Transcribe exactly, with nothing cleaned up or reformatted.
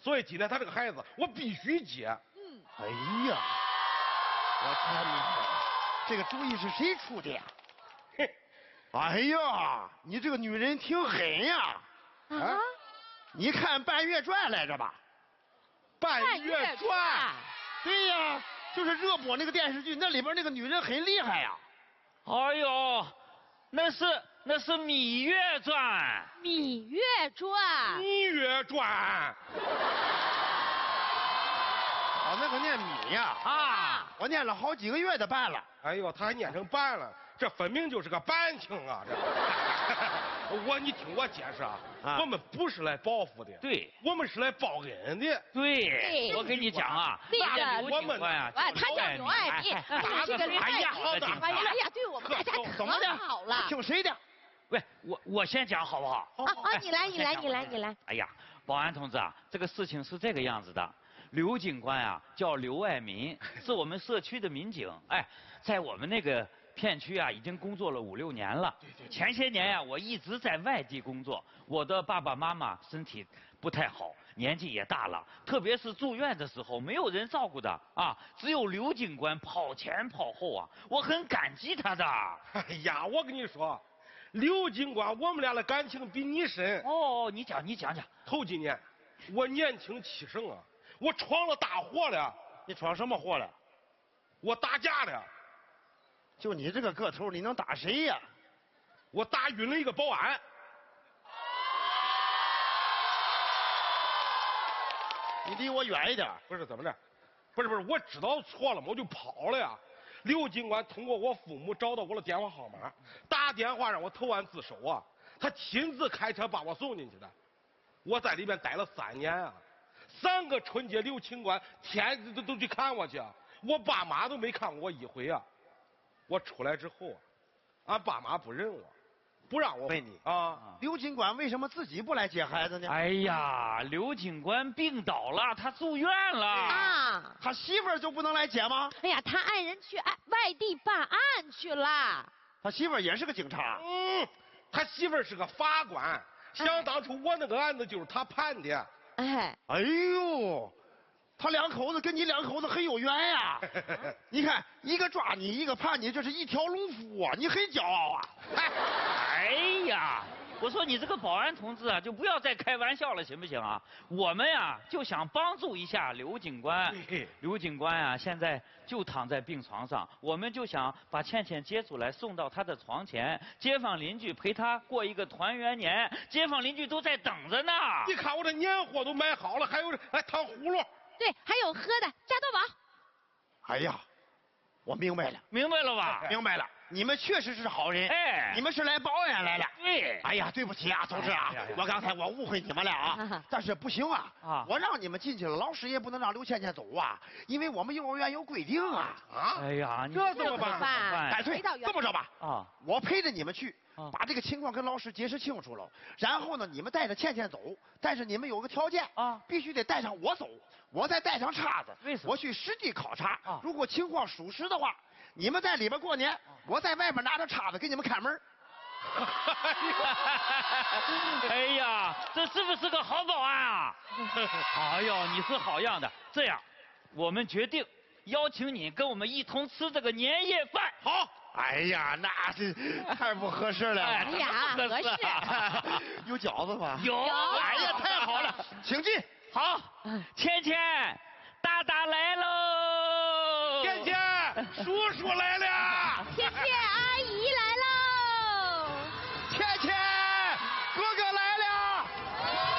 所以今天他这个孩子我必须接。 嗯。 哎呀，我看你这个主意是谁出的呀？ 嘿， 哎呀，你这个女人挺狠呀！ 啊？ 你看《半月传》来着吧？ 《半月传》。 对呀，就是热播那个电视剧，那里边那个女人很厉害呀。 哎呦，那是那是《芈月传》。 《芈月传》。 《芈月传》。 哦，那个念芈呀。 啊， 我念了好几个月的半了。 哎呦，他还念成半了，这分明就是个半听啊！这，我你听我解释啊， 啊我们不是来报复的， 对， 我们是来报恩的。 对，我跟你讲啊， 对呀刘警官呀， 哎，他叫刘爱民，他这个刘爱民，哎呀哎呀，对我们大家可好了。 听谁的？ 喂，我我先讲好不好？ 啊啊，你来，你来，你来，你来。 哎呀，保安同志啊，这个事情是这个样子的。刘警官啊，叫刘爱民，是我们社区的民警。哎，在我们那个片区啊，已经工作了五六年了。对对。前些年呀、啊，我一直在外地工作，我的爸爸妈妈身体不太好，年纪也大了，特别是住院的时候，没有人照顾的啊，只有刘警官跑前跑后啊，我很感激他的。 哎呀，我跟你说，刘警官，我们俩的感情比你深。 哦，你讲，你讲讲。 头几年，我年轻气盛啊。我闯了大祸了。 你闯什么祸了？ 我打架了。 就你这个个头，你能打谁呀？ 我打晕了一个保安。 你离我远一点。 不是怎么着？不是不是，我知道错了嘛，我就跑了呀。刘警官通过我父母找到我的电话号码，打电话让我投案自首啊。他亲自开车把我送进去的。我在里边待了三年啊。三个春节，刘警官天都都去看我去，我爸妈都没看过我一回啊。我出来之后啊，俺爸妈不认我，不让我问你啊。 刘警官为什么自己不来接孩子呢？ 哎呀，刘警官病倒了，他住院了啊。 他媳妇儿就不能来接吗？ 哎呀，他爱人去外外地办案去了。 他媳妇儿也是个警察。 嗯，他媳妇儿是个法官。想当初我那个案子就是他判的。 哎， 哎呦，他两口子跟你两口子很有缘呀！你看，一个抓你，一个判你，这是一条龙服务啊！你很骄傲啊！ 哎呀，我说你这个保安同志啊，就不要再开玩笑了，行不行啊？我们呀就想帮助一下刘警官。刘警官啊，现在就躺在病床上，我们就想把倩倩接出来，送到他的床前，街坊邻居陪他过一个团圆年，街坊邻居都在等着呢。 你看我这年货都买好了，还有哎糖葫芦。 对，还有喝的加多宝。 哎呀，我明白了， 明白了吧？ 明白了。你们确实是好人， 哎， 你们是来报案来了。 对， 哎呀，对不起啊，同志啊，我刚才我误会你们了啊。但是不行啊，啊，我让你们进去了，老师也不能让刘倩倩走啊，因为我们幼儿园有规定啊。 啊， 哎呀， 这怎么办？ 干脆这么着吧，啊，我陪着你们去，把这个情况跟老师解释清楚了，然后呢，你们带着倩倩走，但是你们有个条件啊，必须得带上我走，我再带上叉子， 为什么？ 我去实地考察，如果情况属实的话。你们在里边过年，我在外面拿着叉子给你们看门。 哎呀，这是不是个好保安啊？哎呦，你是好样的！这样，我们决定邀请你跟我们一同吃这个年夜饭。 好。哎呀，那是太不合适了。 哎呀，合适。 有饺子吗？ 有。 哎呀，太好了，请进。 好，倩倩，大大来喽！ 倩倩。叔叔来了， 倩倩阿姨来了。